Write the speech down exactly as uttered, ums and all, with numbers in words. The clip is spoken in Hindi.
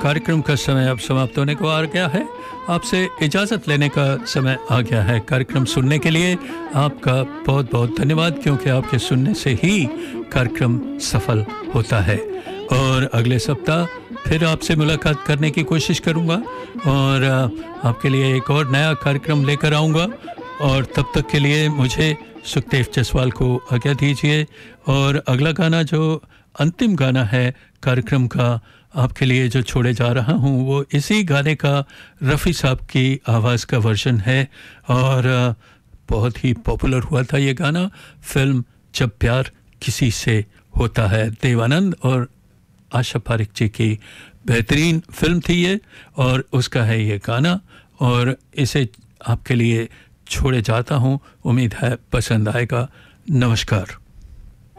कार्यक्रम का समय अब समाप्त होने को आ गया है। आपसे इजाज़त लेने का समय आ गया है। कार्यक्रम सुनने के लिए आपका बहुत बहुत धन्यवाद, क्योंकि आपके सुनने से ही कार्यक्रम सफल होता है। और अगले सप्ताह फिर आपसे मुलाकात करने की कोशिश करूँगा और आपके लिए एक और नया कार्यक्रम लेकर आऊँगा। और तब तक के लिए मुझे सुखदेव जसवाल को आज्ञा दीजिए। और अगला गाना, जो अंतिम गाना है कार्यक्रम का, आपके लिए जो छोड़े जा रहा हूँ वो इसी गाने का रफ़ी साहब की आवाज़ का वर्जन है। और बहुत ही पॉपुलर हुआ था ये गाना फिल्म जब प्यार किसी से होता है। देवानंद और आशा पारिक जी की बेहतरीन फिल्म थी ये, और उसका है ये गाना। और इसे आपके लिए छोड़े जाता हूँ, उम्मीद है पसंद आएगा। नमस्कार।